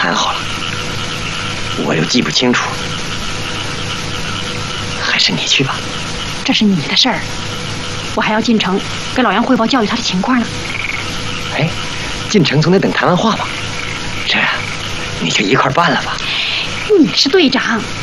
谈好了，我又记不清楚，还是你去吧。 这是你的事儿，我还要进城给老杨汇报教育他的情况呢。 哎，进城总得等谈完话吧？这你就一块办了吧。 你是队长，